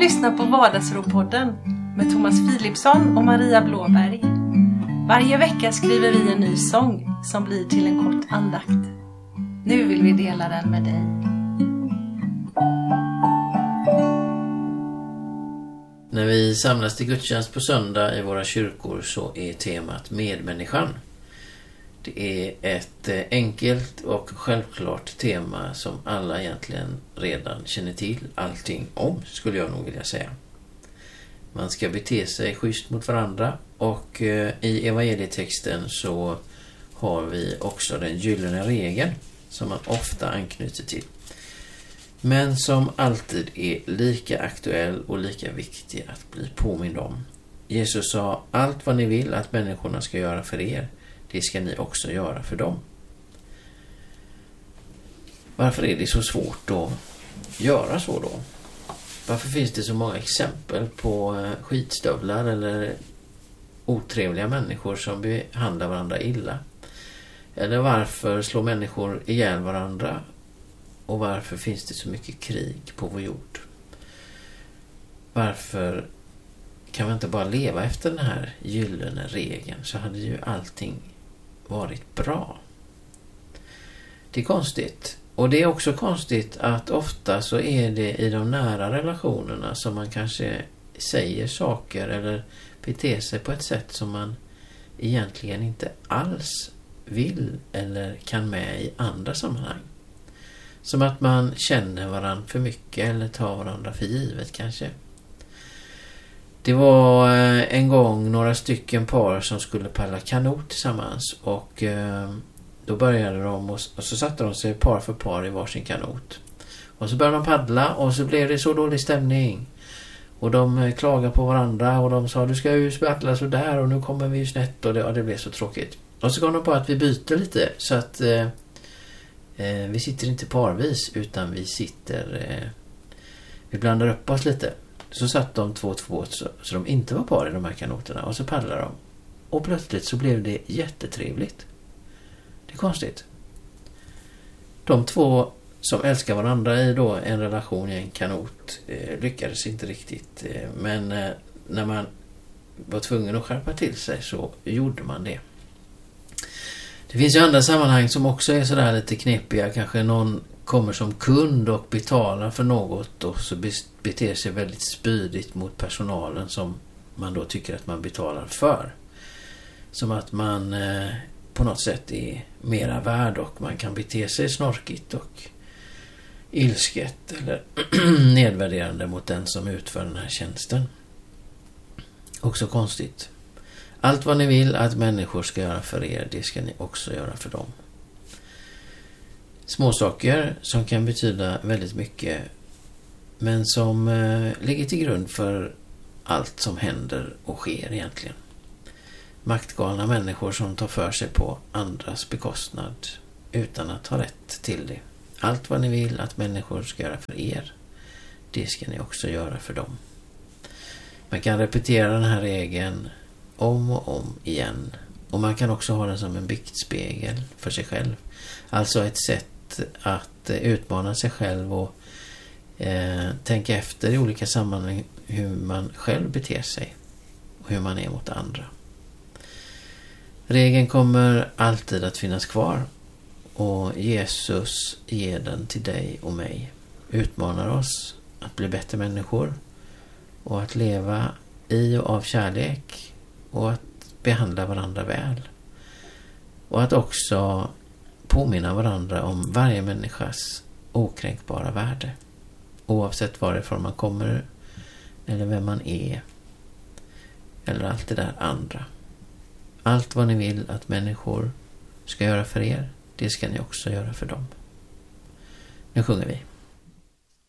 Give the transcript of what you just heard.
lyssnar på Vardagsropodden med Thomas Philipsson och Maria Blåberg. Varje vecka skriver vi en ny sång som blir till en kort andakt. Nu vill vi dela den med dig. När vi samlas till gudstjänst på söndag i våra kyrkor så är temat medmänniskan. Det är ett enkelt och självklart tema som alla egentligen redan känner till allting om, skulle jag nog vilja säga. Man ska bete sig schysst mot varandra och i evangelietexten så har vi också den gyllene regeln som man ofta anknyter till. Men som alltid är lika aktuell och lika viktig att bli påmind om. Jesus sa, allt vad ni vill att människorna ska göra för er, det ska ni också göra för dem. Varför är det så svårt att göra så då? Varför finns det så många exempel på skitstövlar eller otrevliga människor som behandlar varandra illa? Eller varför slår människor ihjäl varandra? Och varför finns det så mycket krig på vår jord? Varför kan vi inte bara leva efter den här gyllene regeln, så hade ju allting varit bra? Det är konstigt. Och det är också konstigt att ofta så är det i de nära relationerna som man kanske säger saker eller beter sig på ett sätt som man egentligen inte alls vill eller kan med i andra sammanhang. Som att man känner varandra för mycket eller tar varandra för givet kanske. Det var en gång några stycken par som skulle paddla kanot tillsammans och då började de och så satte de sig par för par i varsin kanot. Och så började de paddla och så blev det så dålig stämning. Och de klagade på varandra och de sa, du ska ju paddla så där och nu kommer vi ju snett och det blev så tråkigt. Och så kom de på att vi byter lite så att vi sitter inte parvis utan vi blandar upp oss lite. Så satt de två så de inte var par i de här kanoterna och så paddlade de. Och plötsligt så blev det jättetrevligt. Det är konstigt. De två som älskar varandra i då en relation i en kanot lyckades inte riktigt. Men när man var tvungen att skärpa till sig så gjorde man det. Det finns ju andra sammanhang som också är sådär lite knepiga. Kanske någon kommer som kund och betalar för något och så beter sig väldigt spydigt mot personalen som man då tycker att man betalar för. Som att man på något sätt är mera värd och man kan bete sig snorkigt och ilsket eller nedvärderande mot den som utför den här tjänsten. Också konstigt. Allt vad ni vill att människor ska göra för er, det ska ni också göra för dem. Små saker som kan betyda väldigt mycket, men som ligger till grund för allt som händer och sker egentligen. Maktgalna människor som tar för sig på andras bekostnad utan att ha rätt till det. Allt vad ni vill att människor ska göra för er, det ska ni också göra för dem. Man kan repetera den här regeln om och om igen. Och man kan också ha den som en biktspegel för sig själv. Alltså ett sätt att utmana sig själv och tänka efter i olika sammanhang hur man själv beter sig och hur man är mot andra. Regeln kommer alltid att finnas kvar och Jesus ger den till dig och mig. Utmanar oss att bli bättre människor och att leva i och av kärlek och att behandla varandra väl. Och att också påminna varandra om varje människas okränkbara värde. Oavsett varifrån man kommer eller vem man är. Eller allt det där andra. Allt vad ni vill att människor ska göra för er, det ska ni också göra för dem. Nu sjunger vi.